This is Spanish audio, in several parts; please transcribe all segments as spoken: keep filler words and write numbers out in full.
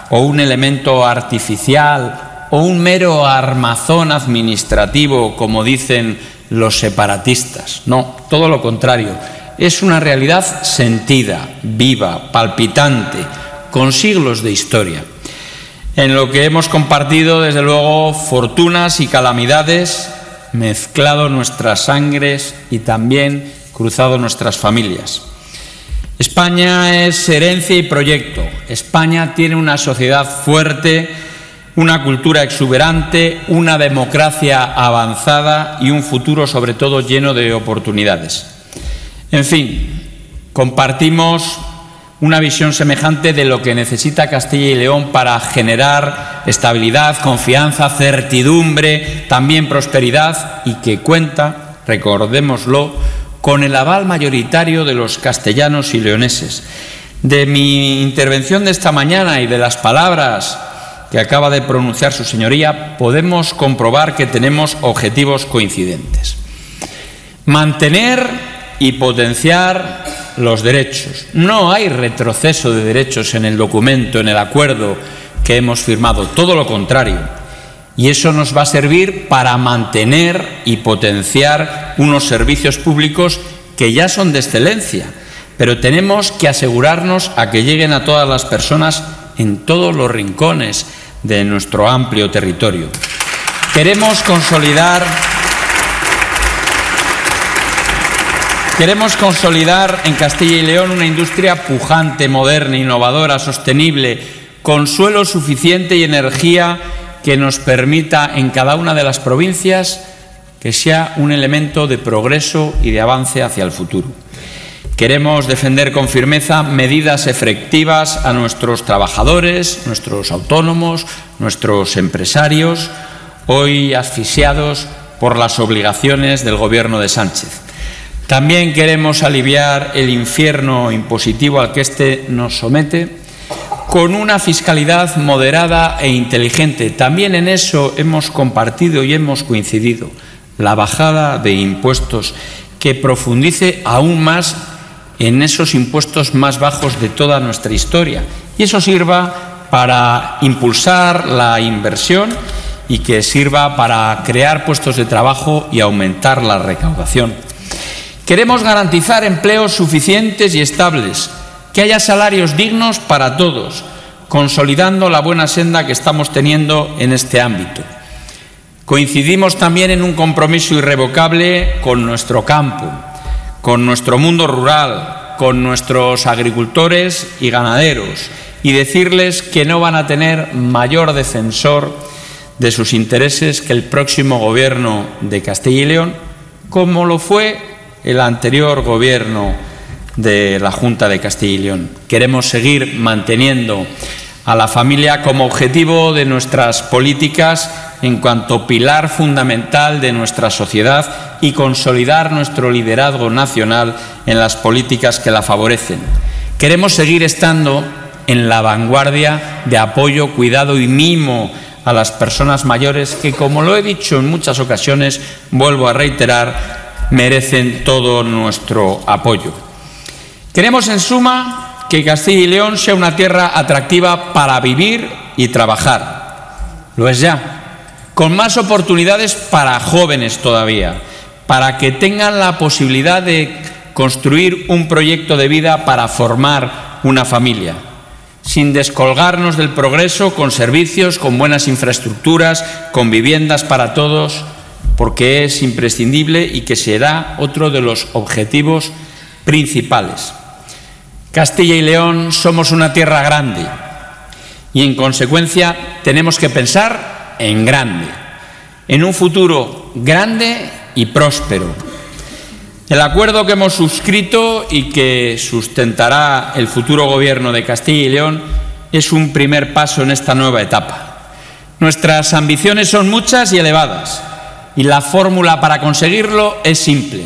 o un elemento artificial o un mero armazón administrativo, como dicen los separatistas. No, todo lo contrario. Es una realidad sentida, viva, palpitante, con siglos de historia, en lo que hemos compartido, desde luego, fortunas y calamidades, mezclado nuestras sangres y también cruzado nuestras familias. España es herencia y proyecto. España tiene una sociedad fuerte, una cultura exuberante, una democracia avanzada y un futuro, sobre todo, lleno de oportunidades. En fin, compartimos una visión semejante de lo que necesita Castilla y León para generar estabilidad, confianza, certidumbre, también prosperidad, y que cuenta, recordémoslo, con el aval mayoritario de los castellanos y leoneses. De mi intervención de esta mañana y de las palabras que acaba de pronunciar su señoría, podemos comprobar que tenemos objetivos coincidentes. Mantener y potenciar los derechos. No hay retroceso de derechos en el documento, en el acuerdo que hemos firmado, todo lo contrario. Y eso nos va a servir para mantener y potenciar unos servicios públicos que ya son de excelencia, pero tenemos que asegurarnos a que lleguen a todas las personas en todos los rincones de nuestro amplio territorio. Queremos consolidar Queremos consolidar en Castilla y León una industria pujante, moderna, innovadora, sostenible, con suelo suficiente y energía que nos permita en cada una de las provincias que sea un elemento de progreso y de avance hacia el futuro. Queremos defender con firmeza medidas efectivas a nuestros trabajadores, nuestros autónomos, nuestros empresarios, hoy asfixiados por las obligaciones del Gobierno de Sánchez. También queremos aliviar el infierno impositivo al que éste nos somete con una fiscalidad moderada e inteligente. También en eso hemos compartido y hemos coincidido. La bajada de impuestos que profundice aún más en esos impuestos más bajos de toda nuestra historia. Y eso sirva para impulsar la inversión y que sirva para crear puestos de trabajo y aumentar la recaudación. Queremos garantizar empleos suficientes y estables, que haya salarios dignos para todos, consolidando la buena senda que estamos teniendo en este ámbito. Coincidimos también en un compromiso irrevocable con nuestro campo, con nuestro mundo rural, con nuestros agricultores y ganaderos, y decirles que no van a tener mayor defensor de sus intereses que el próximo Gobierno de Castilla y León, como lo fue el anterior Gobierno de la Junta de Castilla y León. Queremos seguir manteniendo a la familia como objetivo de nuestras políticas en cuanto pilar fundamental de nuestra sociedad y consolidar nuestro liderazgo nacional en las políticas que la favorecen. Queremos seguir estando en la vanguardia de apoyo, cuidado y mimo a las personas mayores que, como lo he dicho en muchas ocasiones, vuelvo a reiterar, merecen todo nuestro apoyo. Queremos, en suma, que Castilla y León sea una tierra atractiva para vivir y trabajar. Lo es ya, con más oportunidades para jóvenes todavía, para que tengan la posibilidad de construir un proyecto de vida para formar una familia, sin descolgarnos del progreso, con servicios, con buenas infraestructuras, con viviendas para todos, porque es imprescindible y que será otro de los objetivos principales. Castilla y León somos una tierra grande y, en consecuencia, tenemos que pensar en grande, en un futuro grande y próspero. El acuerdo que hemos suscrito y que sustentará el futuro Gobierno de Castilla y León es un primer paso en esta nueva etapa. Nuestras ambiciones son muchas y elevadas, y la fórmula para conseguirlo es simple: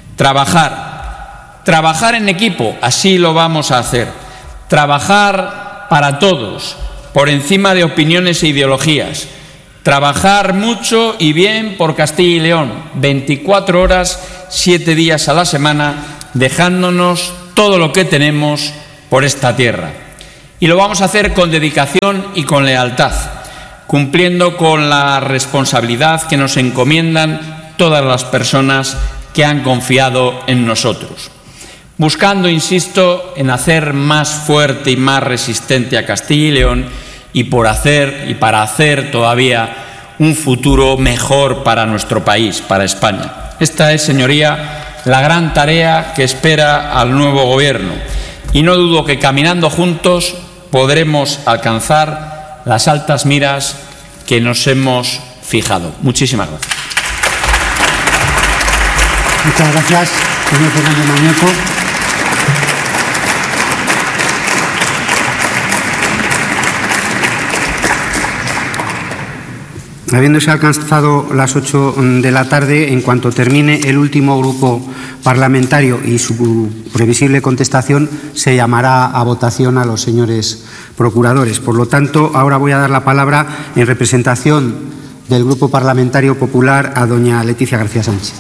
trabajar. Trabajar en equipo, así lo vamos a hacer. Trabajar para todos, por encima de opiniones e ideologías. Trabajar mucho y bien por Castilla y León, veinticuatro horas, siete días a la semana, dejándonos todo lo que tenemos por esta tierra. Y lo vamos a hacer con dedicación y con lealtad, cumpliendo con la responsabilidad que nos encomiendan todas las personas que han confiado en nosotros, buscando, insisto, en hacer más fuerte y más resistente a Castilla y León y por hacer y para hacer todavía un futuro mejor para nuestro país, para España. Esta es, señoría, la gran tarea que espera al nuevo Gobierno y no dudo que caminando juntos podremos alcanzar las altas miras que nos hemos fijado. Muchísimas gracias. Muchas gracias, señor Fernández Mañueco. Habiéndose alcanzado las ocho de la tarde, en cuanto termine el último grupo parlamentario y su previsible contestación, se llamará a votación a los señores procuradores. Por lo tanto, ahora voy a dar la palabra en representación del Grupo Parlamentario Popular a doña Leticia García Sánchez.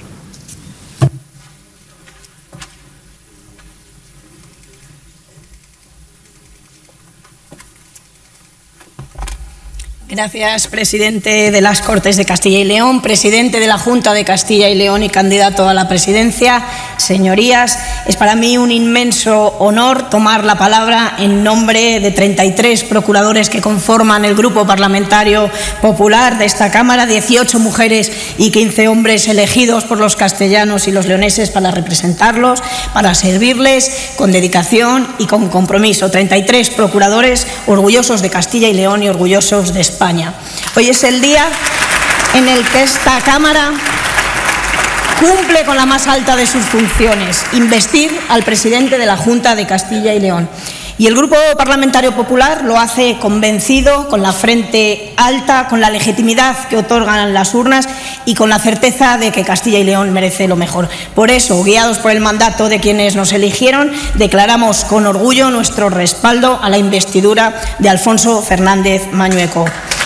Gracias, presidente de las Cortes de Castilla y León, presidente de la Junta de Castilla y León y candidato a la presidencia. Señorías, es para mí un inmenso honor tomar la palabra en nombre de treinta y tres procuradores que conforman el Grupo Parlamentario Popular de esta Cámara, dieciocho mujeres y quince hombres elegidos por los castellanos y los leoneses para representarlos, para servirles con dedicación y con compromiso. treinta y tres procuradores orgullosos de Castilla y León y orgullosos de España. España. Hoy es el día en el que esta Cámara cumple con la más alta de sus funciones, investir al presidente de la Junta de Castilla y León. Y el Grupo Parlamentario Popular lo hace convencido, con la frente alta, con la legitimidad que otorgan las urnas y con la certeza de que Castilla y León merece lo mejor. Por eso, guiados por el mandato de quienes nos eligieron, declaramos con orgullo nuestro respaldo a la investidura de Alfonso Fernández Mañueco.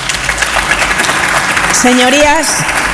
Señorías,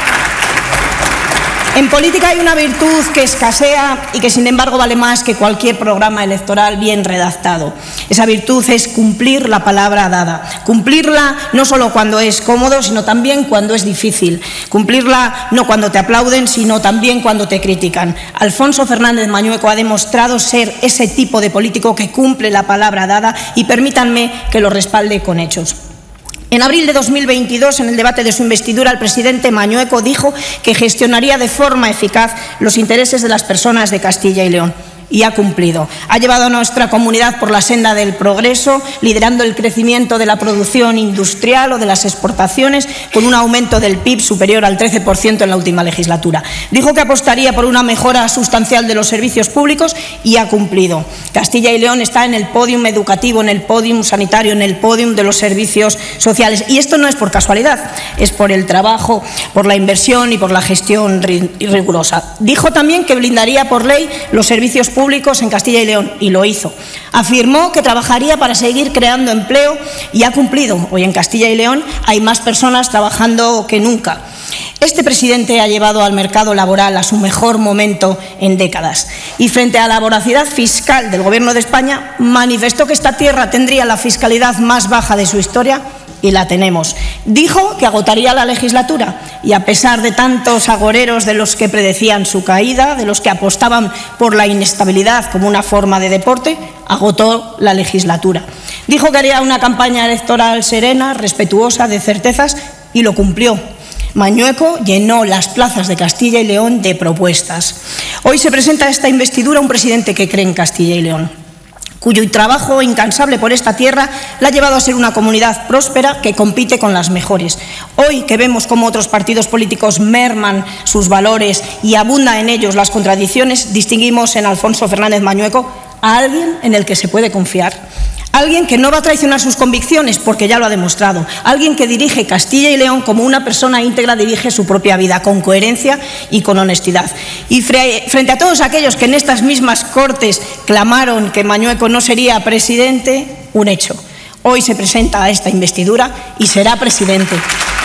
en política hay una virtud que escasea y que, sin embargo, vale más que cualquier programa electoral bien redactado. Esa virtud es cumplir la palabra dada. Cumplirla no solo cuando es cómodo, sino también cuando es difícil. Cumplirla no cuando te aplauden, sino también cuando te critican. Alfonso Fernández Mañueco ha demostrado ser ese tipo de político que cumple la palabra dada y permítanme que lo respalde con hechos. En abril de dos mil veintidós, en el debate de su investidura, el presidente Mañueco dijo que gestionaría de forma eficaz los intereses de las personas de Castilla y León. Y ha cumplido. Ha llevado a nuestra comunidad por la senda del progreso, liderando el crecimiento de la producción industrial o de las exportaciones, con un aumento del P I B superior al trece por ciento en la última legislatura. Dijo que apostaría por una mejora sustancial de los servicios públicos y ha cumplido. Castilla y León está en el podium educativo, en el podium sanitario, en el podium de los servicios sociales. Y esto no es por casualidad, es por el trabajo, por la inversión y por la gestión rigurosa. Dijo también que blindaría por ley los servicios públicos públicos en Castilla y León, y lo hizo. Afirmó que trabajaría para seguir creando empleo y ha cumplido. Hoy en Castilla y León hay más personas trabajando que nunca. Este presidente ha llevado al mercado laboral a su mejor momento en décadas y, frente a la voracidad fiscal del Gobierno de España, manifestó que esta tierra tendría la fiscalidad más baja de su historia, y la tenemos. Dijo que agotaría la legislatura y, a pesar de tantos agoreros de los que predecían su caída, de los que apostaban por la inestabilidad como una forma de deporte, agotó la legislatura. Dijo que haría una campaña electoral serena, respetuosa, de certezas, y lo cumplió. Mañueco llenó las plazas de Castilla y León de propuestas. Hoy se presenta esta investidura un presidente que cree en Castilla y León, cuyo trabajo incansable por esta tierra la ha llevado a ser una comunidad próspera que compite con las mejores. Hoy, que vemos cómo otros partidos políticos merman sus valores y abundan en ellos las contradicciones, distinguimos en Alfonso Fernández Mañueco a alguien en el que se puede confiar. Alguien que no va a traicionar sus convicciones, porque ya lo ha demostrado. Alguien que dirige Castilla y León como una persona íntegra dirige su propia vida, con coherencia y con honestidad. Y frente a todos aquellos que en estas mismas Cortes clamaron que Mañueco no sería presidente, un hecho. Hoy se presenta a esta investidura y será presidente.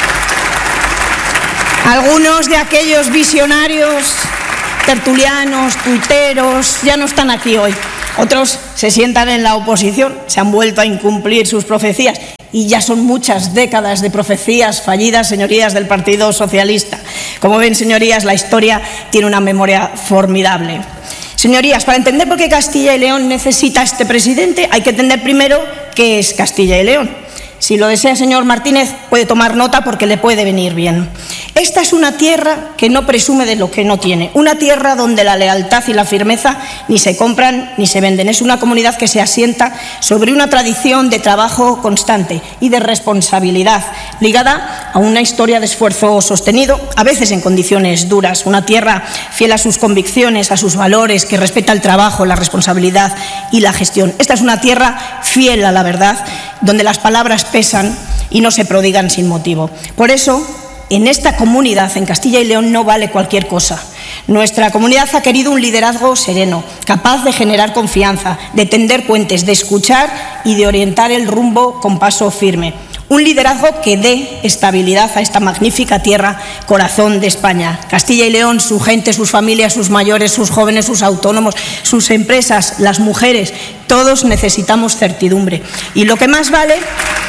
Algunos de aquellos visionarios, tertulianos, tuiteros, ya no están aquí hoy. Otros se sientan en la oposición, se han vuelto a incumplir sus profecías y ya son muchas décadas de profecías fallidas, señorías del Partido Socialista. Como ven, señorías, la historia tiene una memoria formidable. Señorías, para entender por qué Castilla y León necesita este presidente, hay que entender primero qué es Castilla y León. Si lo desea, señor Martínez, puede tomar nota porque le puede venir bien. Esta es una tierra que no presume de lo que no tiene, una tierra donde la lealtad y la firmeza ni se compran ni se venden. Es una comunidad que se asienta sobre una tradición de trabajo constante y de responsabilidad, ligada a una historia de esfuerzo sostenido, a veces en condiciones duras. Una tierra fiel a sus convicciones, a sus valores, que respeta el trabajo, la responsabilidad y la gestión. Esta es una tierra fiel a la verdad, donde las palabras pesan y no se prodigan sin motivo. Por eso, en esta comunidad, en Castilla y León, no vale cualquier cosa. Nuestra comunidad ha querido un liderazgo sereno, capaz de generar confianza, de tender puentes, de escuchar y de orientar el rumbo con paso firme. Un liderazgo que dé estabilidad a esta magnífica tierra, corazón de España. Castilla y León, su gente, sus familias, sus mayores, sus jóvenes, sus autónomos, sus empresas, las mujeres, todos necesitamos certidumbre. Y lo que más vale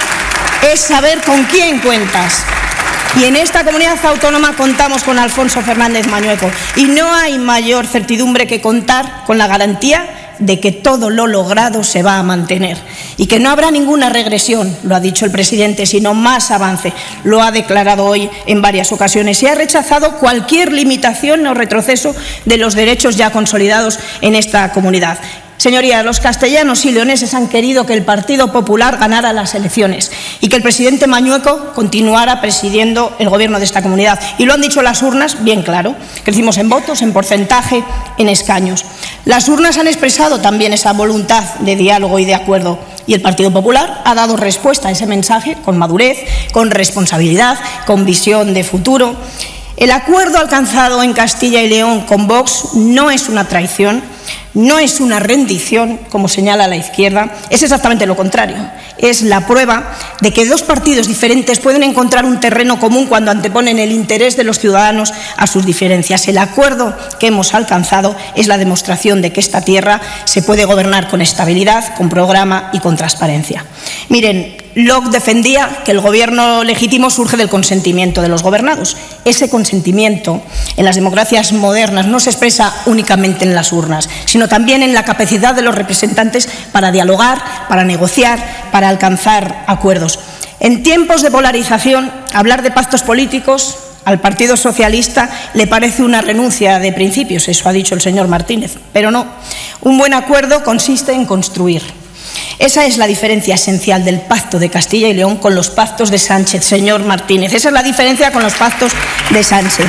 es saber con quién cuentas. Y en esta comunidad autónoma contamos con Alfonso Fernández Mañueco. Y no hay mayor certidumbre que contar con la garantía de que todo lo logrado se va a mantener y que no habrá ninguna regresión, lo ha dicho el presidente, sino más avance. Lo ha declarado hoy en varias ocasiones y ha rechazado cualquier limitación o retroceso de los derechos ya consolidados en esta comunidad. Señorías, los castellanos y leoneses han querido que el Partido Popular ganara las elecciones y que el presidente Mañueco continuara presidiendo el gobierno de esta comunidad. Y lo han dicho las urnas bien claro. Crecimos en votos, en porcentaje, en escaños. Las urnas han expresado también esa voluntad de diálogo y de acuerdo. Y el Partido Popular ha dado respuesta a ese mensaje con madurez, con responsabilidad, con visión de futuro. El acuerdo alcanzado en Castilla y León con Vox no es una traición, no es una rendición, como señala la izquierda, es exactamente lo contrario. Es la prueba de que dos partidos diferentes pueden encontrar un terreno común cuando anteponen el interés de los ciudadanos a sus diferencias. El acuerdo que hemos alcanzado es la demostración de que esta tierra se puede gobernar con estabilidad, con programa y con transparencia. Miren, Locke defendía que el gobierno legítimo surge del consentimiento de los gobernados. Ese consentimiento en las democracias modernas no se expresa únicamente en las urnas, sino también en la capacidad de los representantes para dialogar, para negociar, para alcanzar acuerdos. En tiempos de polarización, hablar de pactos políticos al Partido Socialista le parece una renuncia de principios, eso ha dicho el señor Martínez, pero no. Un buen acuerdo consiste en construir. Esa es la diferencia esencial del pacto de Castilla y León con los pactos de Sánchez, señor Martínez. Esa es la diferencia con los pactos de Sánchez.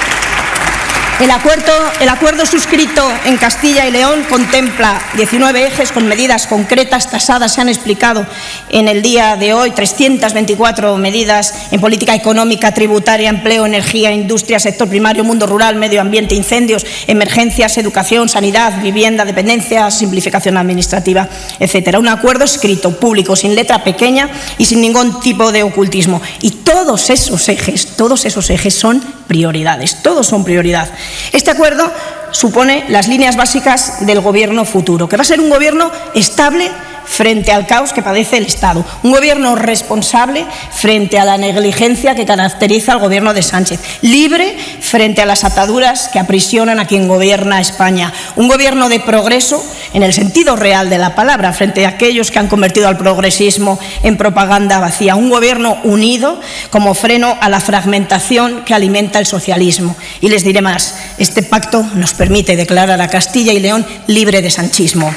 El acuerdo, el acuerdo suscrito en Castilla y León contempla diecinueve ejes con medidas concretas, tasadas, se han explicado en el día de hoy, trescientas veinticuatro medidas en política económica, tributaria, empleo, energía, industria, sector primario, mundo rural, medio ambiente, incendios, emergencias, educación, sanidad, vivienda, dependencia, simplificación administrativa, etcétera. Un acuerdo escrito, público, sin letra pequeña y sin ningún tipo de ocultismo. Y todos esos ejes, todos esos ejes son prioridades, todos son prioridad. Este acuerdo supone las líneas básicas del gobierno futuro, que va a ser un gobierno estable frente al caos que padece el Estado, un gobierno responsable frente a la negligencia que caracteriza al gobierno de Sánchez, libre frente a las ataduras que aprisionan a quien gobierna España, un gobierno de progreso en el sentido real de la palabra frente a aquellos que han convertido al progresismo en propaganda vacía, un gobierno unido como freno a la fragmentación que alimenta el socialismo. Y les diré más, este pacto nos permite declarar a Castilla y León libre de sanchismo.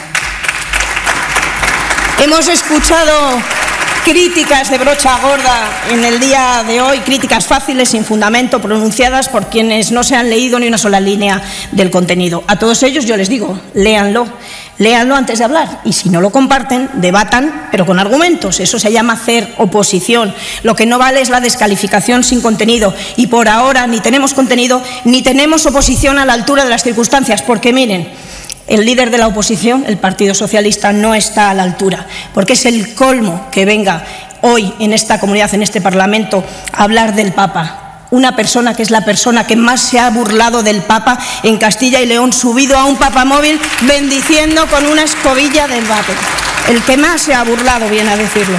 Hemos escuchado críticas de brocha gorda en el día de hoy, críticas fáciles, sin fundamento, pronunciadas por quienes no se han leído ni una sola línea del contenido. A todos ellos yo les digo, léanlo, léanlo antes de hablar y si no lo comparten, debatan, pero con argumentos. Eso se llama hacer oposición. Lo que no vale es la descalificación sin contenido y por ahora ni tenemos contenido ni tenemos oposición a la altura de las circunstancias, porque miren, el líder de la oposición, el Partido Socialista, no está a la altura, porque es el colmo que venga hoy en esta comunidad, en este Parlamento, a hablar del Papa. una persona que es la persona que más se ha burlado del Papa en Castilla y León, subido a un papamóvil bendiciendo con una escobilla del váter. El que más se ha burlado, viene a decirlo.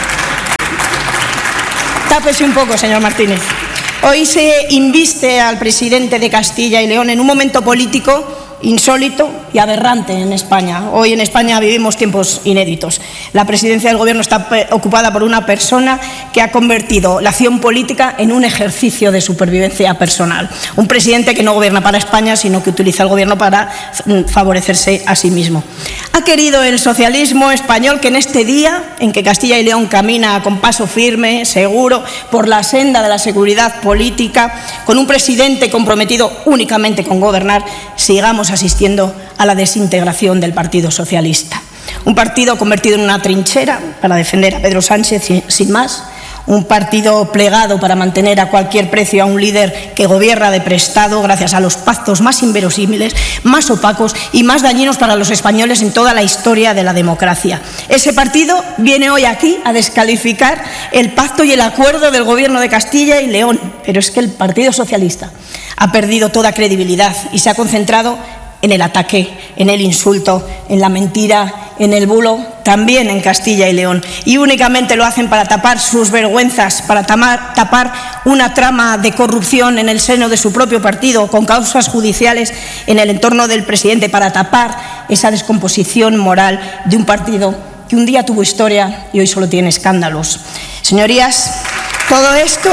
Tápese un poco, señor Martínez. Hoy se inviste al presidente de Castilla y León en un momento político insólito y aberrante en España. Hoy en España vivimos tiempos inéditos. La presidencia del Gobierno está ocupada por una persona que ha convertido la acción política en un ejercicio de supervivencia personal. Un presidente que no gobierna para España, sino que utiliza el Gobierno para favorecerse a sí mismo. Ha querido el socialismo español que en este día en que Castilla y León camina con paso firme, seguro, por la senda de la seguridad política, con un presidente comprometido únicamente con gobernar, sigamos asistiendo a la desintegración del Partido Socialista. Un partido convertido en una trinchera para defender a Pedro Sánchez sin más, un partido plegado para mantener a cualquier precio a un líder que gobierna de prestado gracias a los pactos más inverosímiles, más opacos y más dañinos para los españoles en toda la historia de la democracia. Ese partido viene hoy aquí a descalificar el pacto y el acuerdo del Gobierno de Castilla y León, pero es que el Partido Socialista ha perdido toda credibilidad y se ha concentrado en el ataque, en el insulto, en la mentira, en el bulo, también en Castilla y León. Y únicamente lo hacen para tapar sus vergüenzas, para tamar, tapar una trama de corrupción en el seno de su propio partido, con causas judiciales en el entorno del presidente, para tapar esa descomposición moral de un partido que un día tuvo historia y hoy solo tiene escándalos. Señorías, todo esto,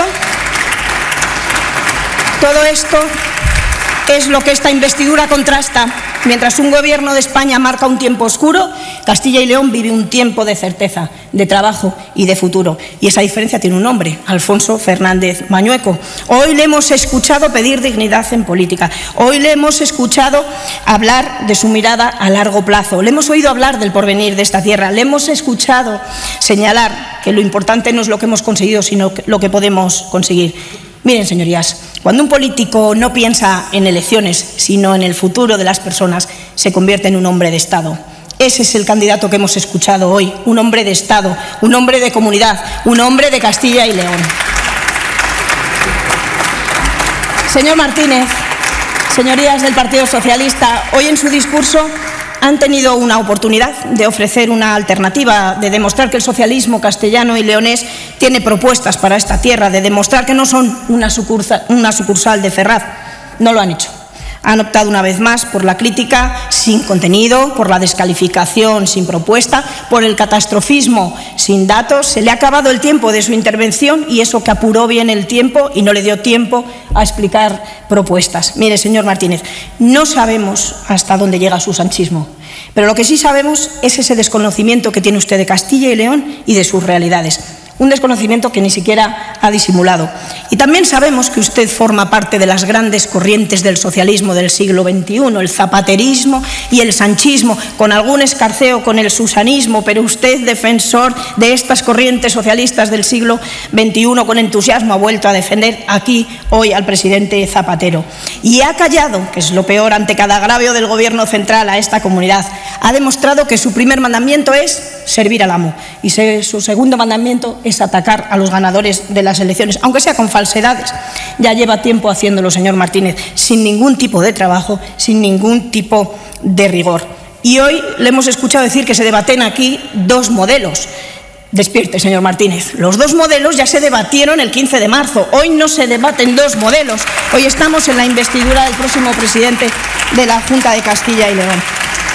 todo esto es lo que esta investidura contrasta. Mientras un gobierno de España marca un tiempo oscuro, Castilla y León vive un tiempo de certeza, de trabajo y de futuro. Y esa diferencia tiene un nombre: Alfonso Fernández Mañueco. Hoy le hemos escuchado pedir dignidad en política. Hoy le hemos escuchado hablar de su mirada a largo plazo. Le hemos oído hablar del porvenir de esta tierra. Le hemos escuchado señalar que lo importante no es lo que hemos conseguido, sino lo que podemos conseguir. Miren, señorías, cuando un político no piensa en elecciones, sino en el futuro de las personas, se convierte en un hombre de Estado. Ese es el candidato que hemos escuchado hoy, un hombre de Estado, un hombre de comunidad, un hombre de Castilla y León. Señor Martínez, señorías del Partido Socialista, hoy en su discurso han tenido una oportunidad de ofrecer una alternativa, de demostrar que el socialismo castellano y leonés tiene propuestas para esta tierra, de demostrar que no son una sucursal, una sucursal de Ferraz. No lo han hecho. Han optado una vez más por la crítica sin contenido, por la descalificación sin propuesta, por el catastrofismo sin datos. Se le ha acabado el tiempo de su intervención y eso que apuró bien el tiempo y no le dio tiempo a explicar propuestas. Mire, señor Martínez, no sabemos hasta dónde llega su sanchismo, pero lo que sí sabemos es ese desconocimiento que tiene usted de Castilla y León y de sus realidades. Un desconocimiento que ni siquiera ha disimulado. Y también sabemos que usted forma parte de las grandes corrientes del socialismo del siglo veintiuno, el zapaterismo y el sanchismo, con algún escarceo con el susanismo, pero usted, defensor de estas corrientes socialistas del siglo veintiuno, con entusiasmo ha vuelto a defender aquí hoy al presidente Zapatero. Y ha callado, que es lo peor, ante cada agravio del Gobierno central a esta comunidad. Ha demostrado que su primer mandamiento es servir al amo y su segundo mandamiento es atacar a los ganadores de las elecciones, aunque sea con falsedades. Ya lleva tiempo haciéndolo, señor Martínez, sin ningún tipo de trabajo, sin ningún tipo de rigor. Y hoy le hemos escuchado decir que se debaten aquí dos modelos. Despierte, señor Martínez. Los dos modelos ya se debatieron el quince de marzo. Hoy no se debaten dos modelos. Hoy estamos en la investidura del próximo presidente de la Junta de Castilla y León.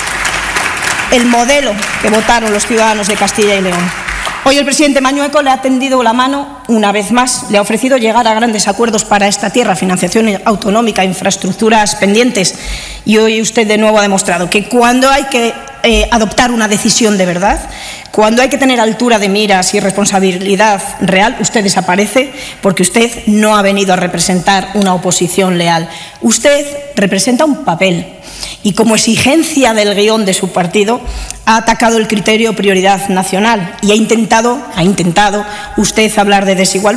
El modelo que votaron los ciudadanos de Castilla y León. Hoy el presidente Mañueco le ha tendido la mano una vez más, le ha ofrecido llegar a grandes acuerdos para esta tierra, financiación autonómica, infraestructuras pendientes, y hoy usted de nuevo ha demostrado que cuando hay que eh, adoptar una decisión de verdad, cuando hay que tener altura de miras y responsabilidad real, usted desaparece porque usted no ha venido a representar una oposición leal. Usted representa un papel. Y como exigencia del guión de su partido, ha atacado el criterio prioridad nacional y ha intentado, ha intentado usted hablar de desigualdad.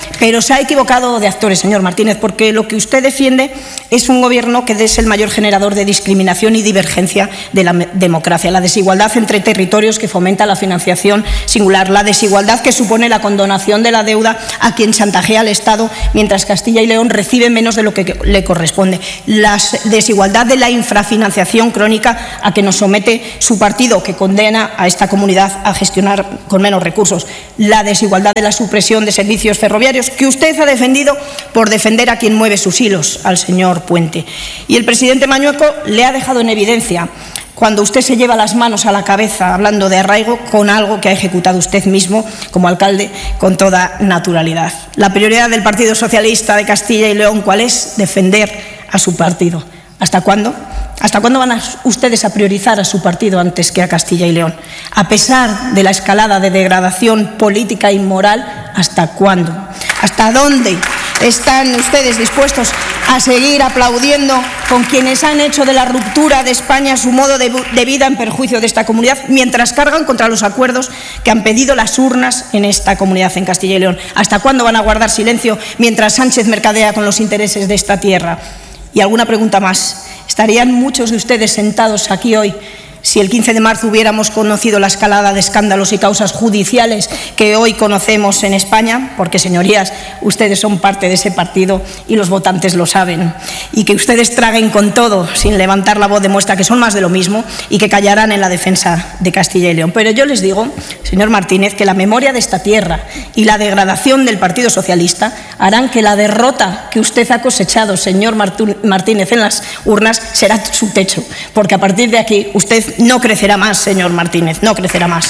pero se ha equivocado de actores, señor Martínez, porque lo que usted defiende es un gobierno que es el mayor generador de discriminación y divergencia de la democracia, la desigualdad entre territorios que fomenta la financiación singular, la desigualdad que supone la condonación de la deuda a quien chantajea al Estado, mientras Castilla y León recibe menos de lo que le corresponde, la desigualdad de la infrafinanciación crónica a que nos somete su partido, que condena a esta comunidad a gestionar con menos recursos, la desigualdad de la supresión de servicios ferroviarios que usted ha defendido por defender a quien mueve sus hilos, al señor Puente. Y el presidente Mañueco le ha dejado en evidencia cuando usted se lleva las manos a la cabeza hablando de arraigo con algo que ha ejecutado usted mismo como alcalde con toda naturalidad. La prioridad del Partido Socialista de Castilla y León, ¿cuál es? Defender a su partido. ¿Hasta cuándo? ¿Hasta cuándo van a ustedes a priorizar a su partido antes que a Castilla y León? A pesar de la escalada de degradación política y moral, ¿hasta cuándo? ¿Hasta dónde están ustedes dispuestos a seguir aplaudiendo con quienes han hecho de la ruptura de España su modo de, de vida en perjuicio de esta comunidad, mientras cargan contra los acuerdos que han pedido las urnas en esta comunidad, en Castilla y León? ¿Hasta cuándo van a guardar silencio mientras Sánchez mercadea con los intereses de esta tierra? Y alguna pregunta más. ¿Estarían muchos de ustedes sentados aquí hoy si el quince de marzo hubiéramos conocido la escalada de escándalos y causas judiciales que hoy conocemos en España? Porque, señorías, ustedes son parte de ese partido y los votantes lo saben. Y que ustedes traguen con todo sin levantar la voz demuestra que son más de lo mismo y que callarán en la defensa de Castilla y León. Pero yo les digo, señor Martínez, que la memoria de esta tierra y la degradación del Partido Socialista harán que la derrota que usted ha cosechado, señor Martínez, en las urnas será su techo. Porque a partir de aquí usted no crecerá más, señor Martínez, no crecerá más.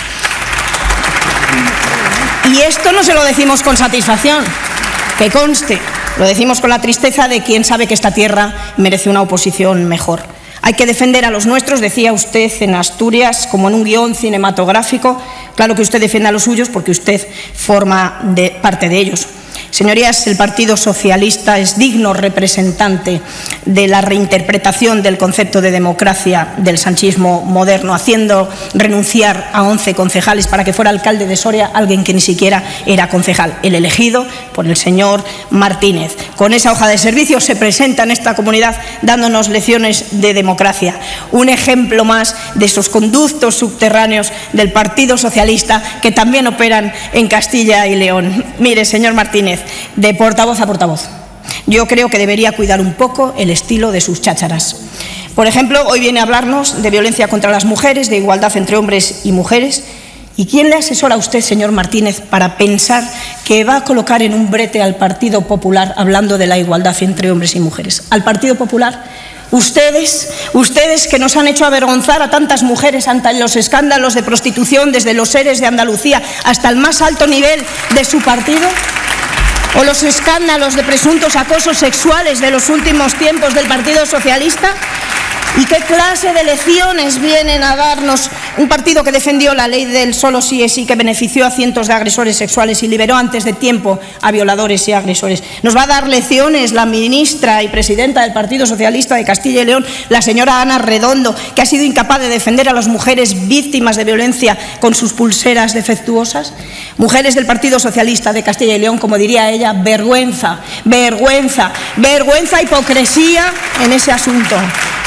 Y esto no se lo decimos con satisfacción, que conste, lo decimos con la tristeza de quien sabe que esta tierra merece una oposición mejor. Hay que defender a los nuestros, decía usted en Asturias, como en un guión cinematográfico. Claro que usted defiende a los suyos porque usted forma de, parte de ellos. Señorías, el Partido Socialista es digno representante de la reinterpretación del concepto de democracia del sanchismo moderno, haciendo renunciar a once concejales para que fuera alcalde de Soria alguien que ni siquiera era concejal, el elegido por el señor Martínez. Con esa hoja de servicio se presenta en esta comunidad dándonos lecciones de democracia. Un ejemplo más de esos conductos subterráneos del Partido Socialista que también operan en Castilla y León. Mire, señor Martínez, de portavoz a portavoz, yo creo que debería cuidar un poco el estilo de sus chácharas. Por ejemplo, hoy viene a hablarnos de violencia contra las mujeres, de igualdad entre hombres y mujeres. ¿Y quién le asesora a usted, señor Martínez, para pensar que va a colocar en un brete al Partido Popular hablando de la igualdad entre hombres y mujeres? ¿Al Partido Popular? Ustedes, ustedes que nos han hecho avergonzar a tantas mujeres ante los escándalos de prostitución, desde los ERES de Andalucía hasta el más alto nivel de su partido, o los escándalos de presuntos acosos sexuales de los últimos tiempos del Partido Socialista. ¿Y qué clase de lecciones vienen a darnos un partido que defendió la ley del solo sí es sí, que benefició a cientos de agresores sexuales y liberó antes de tiempo a violadores y agresores? Nos va a dar lecciones la ministra y presidenta del Partido Socialista de Castilla y León, la señora Ana Redondo, que ha sido incapaz de defender a las mujeres víctimas de violencia con sus pulseras defectuosas. Mujeres del Partido Socialista de Castilla y León, como diría ella, vergüenza, vergüenza, vergüenza, hipocresía en ese asunto.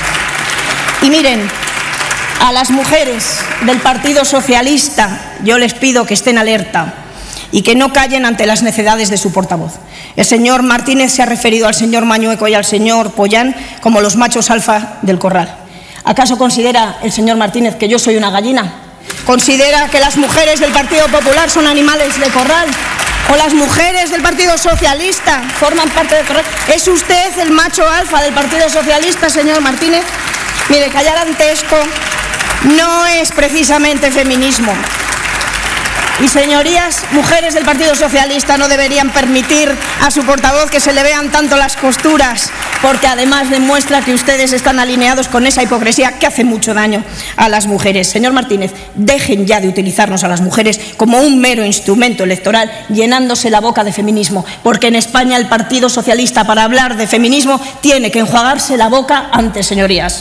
Y miren, a las mujeres del Partido Socialista yo les pido que estén alerta y que no callen ante las necedades de su portavoz. El señor Martínez se ha referido al señor Mañueco y al señor Pollán como los machos alfa del corral. ¿Acaso considera el señor Martínez que yo soy una gallina? ¿Considera que las mujeres del Partido Popular son animales de corral? ¿O las mujeres del Partido Socialista forman parte del corral? ¿Es usted el macho alfa del Partido Socialista, señor Martínez? Mire, callar ante esto no es precisamente feminismo. Y, señorías, mujeres del Partido Socialista no deberían permitir a su portavoz que se le vean tanto las costuras, porque además demuestra que ustedes están alineados con esa hipocresía que hace mucho daño a las mujeres. Señor Martínez, dejen ya de utilizarnos a las mujeres como un mero instrumento electoral, llenándose la boca de feminismo, porque en España el Partido Socialista, para hablar de feminismo, tiene que enjuagarse la boca antes, señorías.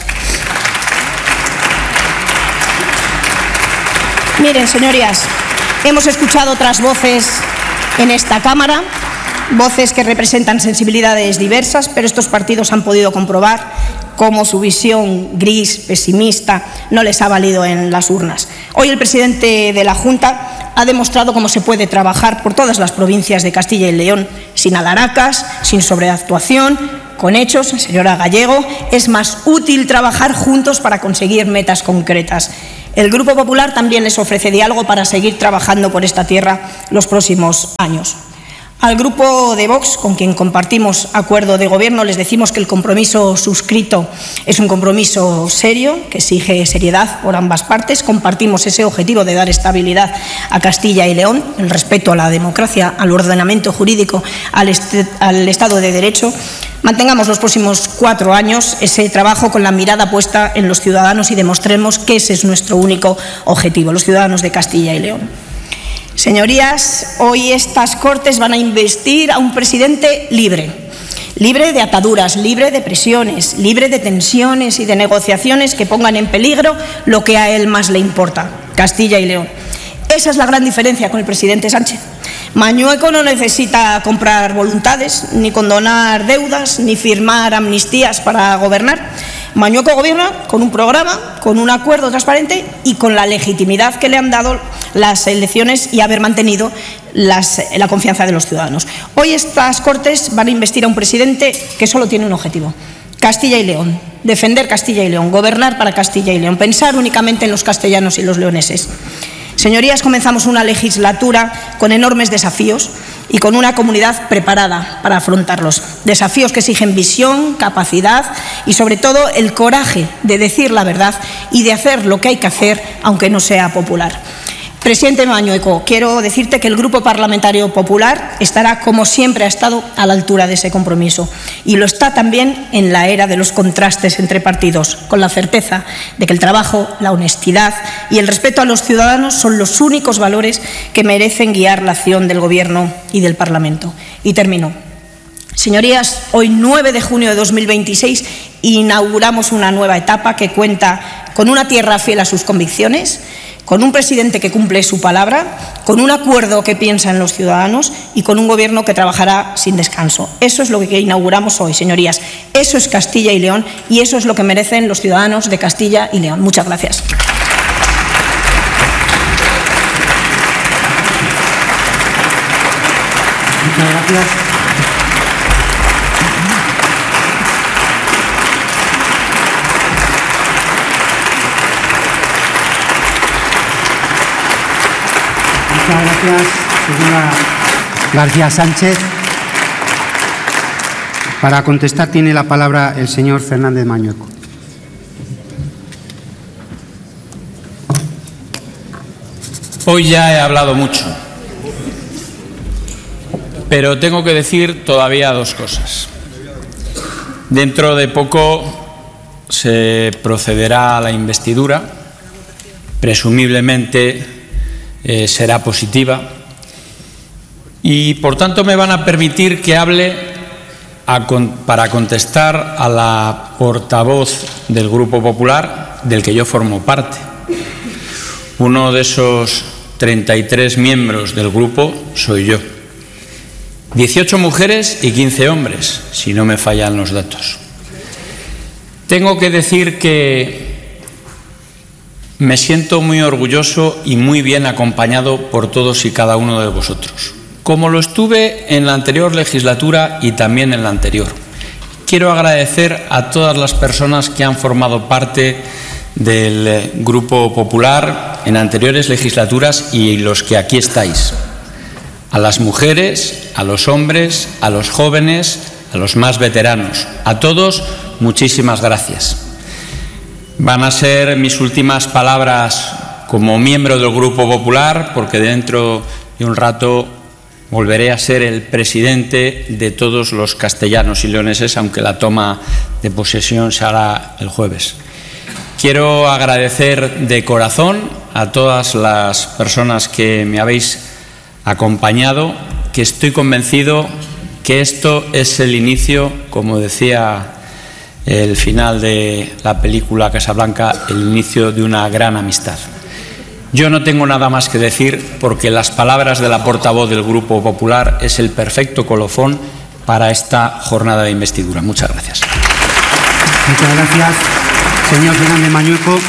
Miren, señorías, hemos escuchado otras voces en esta Cámara Voces que representan sensibilidades diversas, pero estos partidos han podido comprobar cómo su visión gris, pesimista, no les ha valido en las urnas. Hoy el presidente de la Junta ha demostrado cómo se puede trabajar por todas las provincias de Castilla y León, sin alaracas, sin sobreactuación, con hechos. Señora Gallego, es más útil trabajar juntos para conseguir metas concretas. El Grupo Popular también les ofrece diálogo para seguir trabajando por esta tierra los próximos años. Al Grupo de Vox, con quien compartimos acuerdo de gobierno, les decimos que el compromiso suscrito es un compromiso serio, que exige seriedad por ambas partes. Compartimos ese objetivo de dar estabilidad a Castilla y León, el respeto a la democracia, al ordenamiento jurídico, al, est al Estado de Derecho. Mantengamos los próximos cuatro años ese trabajo con la mirada puesta en los ciudadanos y demostremos que ese es nuestro único objetivo, los ciudadanos de Castilla y León. Señorías, hoy estas Cortes van a investir a un presidente libre, libre de ataduras, libre de presiones, libre de tensiones y de negociaciones que pongan en peligro lo que a él más le importa, Castilla y León. Esa es la gran diferencia con el presidente Sánchez. Mañueco no necesita comprar voluntades, ni condonar deudas, ni firmar amnistías para gobernar. Mañueco gobierna con un programa, con un acuerdo transparente y con la legitimidad que le han dado las elecciones y haber mantenido las, la confianza de los ciudadanos. Hoy estas Cortes van a investir a un presidente que solo tiene un objetivo: Castilla y León, defender Castilla y León, gobernar para Castilla y León, pensar únicamente en los castellanos y los leoneses. Señorías, comenzamos una legislatura con enormes desafíos y con una comunidad preparada para afrontarlos. Desafíos que exigen visión, capacidad y, sobre todo, el coraje de decir la verdad y de hacer lo que hay que hacer, aunque no sea popular. Presidente Mañueco, quiero decirte que el Grupo Parlamentario Popular estará, como siempre ha estado, a la altura de ese compromiso. Y lo está también en la era de los contrastes entre partidos, con la certeza de que el trabajo, la honestidad y el respeto a los ciudadanos son los únicos valores que merecen guiar la acción del Gobierno y del Parlamento. Y termino. Señorías, hoy nueve de junio de dos mil veintiséis inauguramos una nueva etapa que cuenta con una tierra fiel a sus convicciones, con un presidente que cumple su palabra, con un acuerdo que piensa en los ciudadanos y con un gobierno que trabajará sin descanso. Eso es lo que inauguramos hoy, señorías. Eso es Castilla y León y eso es lo que merecen los ciudadanos de Castilla y León. Muchas gracias. Muchas gracias. Muchas gracias, señora García Sánchez. Para contestar tiene la palabra el señor Fernández Mañueco. Hoy ya he hablado mucho, pero tengo que decir todavía dos cosas. Dentro de poco se procederá a la investidura, presumiblemente Eh, será positiva y por tanto me van a permitir que hable a con, para contestar a la portavoz del Grupo Popular, del que yo formo parte. Uno de esos treinta y tres miembros del grupo soy yo. dieciocho mujeres y quince hombres, si no me fallan los datos. Tengo que decir que me siento muy orgulloso y muy bien acompañado por todos y cada uno de vosotros, como lo estuve en la anterior legislatura y también en la anterior. Quiero agradecer a todas las personas que han formado parte del Grupo Popular en anteriores legislaturas y los que aquí estáis. A las mujeres, a los hombres, a los jóvenes, a los más veteranos. A todos, muchísimas gracias. Van a ser mis últimas palabras como miembro del Grupo Popular, porque dentro de un rato volveré a ser el presidente de todos los castellanos y leoneses, aunque la toma de posesión se hará el jueves. Quiero agradecer de corazón a todas las personas que me habéis acompañado, que estoy convencido que esto es el inicio, como decía el final de la película Casablanca, el inicio de una gran amistad. Yo no tengo nada más que decir porque las palabras de la portavoz del Grupo Popular es el perfecto colofón para esta jornada de investidura. Muchas gracias. Muchas gracias, señor Fernández Mañueco.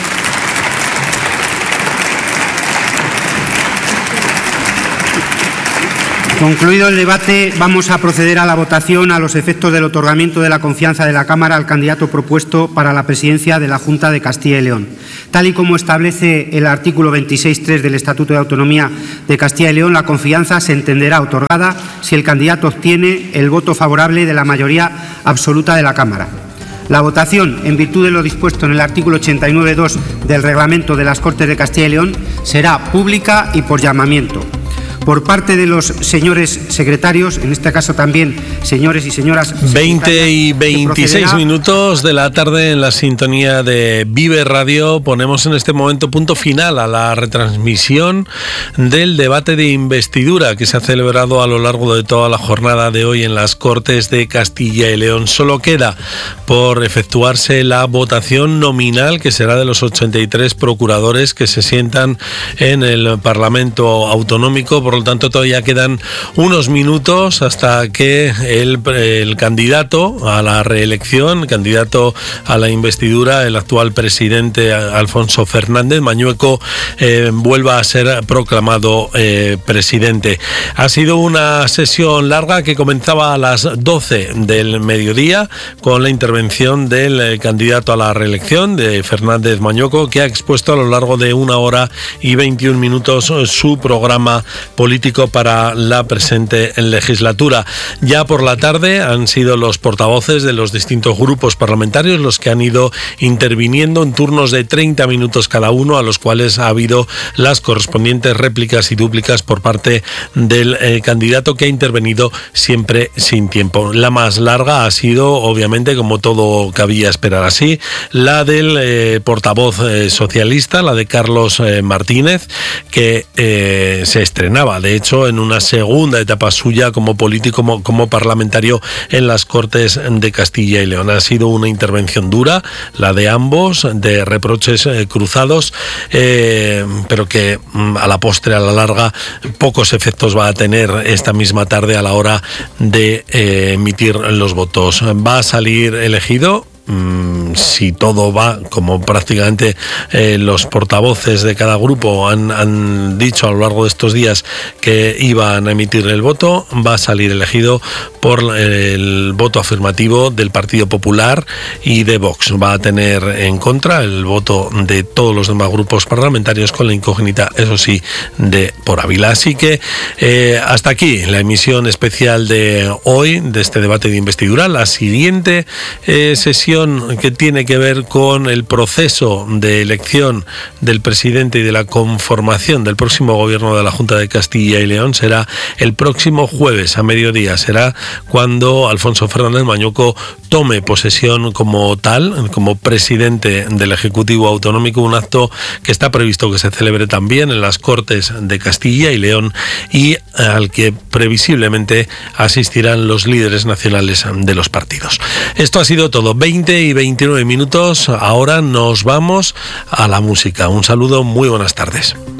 Concluido el debate, vamos a proceder a la votación a los efectos del otorgamiento de la confianza de la Cámara al candidato propuesto para la presidencia de la Junta de Castilla y León. Tal y como establece el artículo veintiséis punto tres del Estatuto de Autonomía de Castilla y León, la confianza se entenderá otorgada si el candidato obtiene el voto favorable de la mayoría absoluta de la Cámara. La votación, en virtud de lo dispuesto en el artículo ochenta y nueve punto dos del Reglamento de las Cortes de Castilla y León, será pública y por llamamiento. Por parte de los señores secretarios, en este caso también señores y señoras veinte y veintiséis minutos de la tarde en la sintonía de Vive Radio. Ponemos en este momento punto final a la retransmisión del debate de investidura que se ha celebrado a lo largo de toda la jornada de hoy en las Cortes de Castilla y León. Solo queda por efectuarse la votación nominal, que será de los ochenta y tres procuradores que se sientan en el Parlamento Autonómico. Por lo tanto, todavía quedan unos minutos hasta que el, el candidato a la reelección, candidato a la investidura, el actual presidente Alfonso Fernández Mañueco, eh, vuelva a ser proclamado eh, presidente. Ha sido una sesión larga que comenzaba a las doce del mediodía con la intervención del eh, candidato a la reelección, de Fernández Mañueco, que ha expuesto a lo largo de una hora y veintiún minutos su programa político para la presente legislatura. Ya por la tarde han sido los portavoces de los distintos grupos parlamentarios los que han ido interviniendo en turnos de treinta minutos cada uno, a los cuales ha habido las correspondientes réplicas y dúplicas por parte del eh, candidato, que ha intervenido siempre sin tiempo. La más larga ha sido, obviamente, como todo cabía esperar así, la del eh, portavoz eh, socialista, la de Carlos eh, Martínez, que eh, se estrenaba de hecho en una segunda etapa suya como político, como, como parlamentario en las Cortes de Castilla y León. Ha sido una intervención dura, la de ambos, de reproches eh, cruzados, eh, pero que a la postre, a la larga, pocos efectos va a tener esta misma tarde a la hora de eh, emitir los votos. Va a salir elegido, si todo va como prácticamente eh, los portavoces de cada grupo han, han dicho a lo largo de estos días que iban a emitir el voto, va a salir elegido por el voto afirmativo del Partido Popular y de Vox. Va a tener en contra el voto de todos los demás grupos parlamentarios, con la incógnita, eso sí, de por Ávila. Así que eh, hasta aquí la emisión especial de hoy, de este debate de investidura. La siguiente eh, sesión que tiene que ver con el proceso de elección del presidente y de la conformación del próximo gobierno de la Junta de Castilla y León será el próximo jueves a mediodía. Será cuando Alfonso Fernández Mañueco tome posesión como tal, como presidente del Ejecutivo Autonómico, un acto que está previsto que se celebre también en las Cortes de Castilla y León y al que previsiblemente asistirán los líderes nacionales de los partidos. Esto ha sido todo. veinte y veintinueve minutos. Ahora nos vamos a la música. Un saludo, muy buenas tardes.